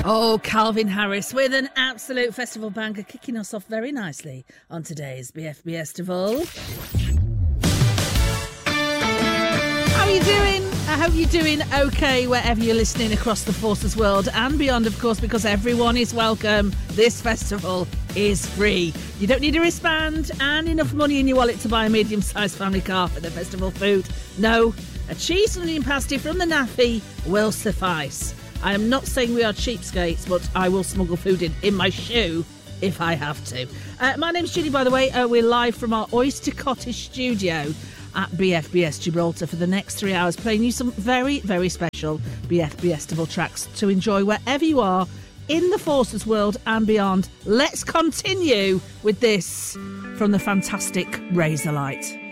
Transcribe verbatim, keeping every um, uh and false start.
Oh, Calvin Harris with an absolute festival banger, kicking us off very nicely on today's B F B Festival. How are you doing? I hope you're doing okay wherever you're listening across the Forces world and beyond, of course, because everyone is welcome. This festival is free. You don't need a wristband and enough money in your wallet to buy a medium-sized family car for the festival food. No, a cheese and onion pasty from the Naffy will suffice. I am not saying we are cheapskates, but I will smuggle food in, in my shoe if I have to. Uh, my name's Judy, by the way. Uh, we're live from our Oyster Cottage studio at B F B S Gibraltar for the next three hours, playing you some very, very special B F B Festival tracks to enjoy wherever you are in the Forces world and beyond. Let's continue with this from the fantastic Razorlight.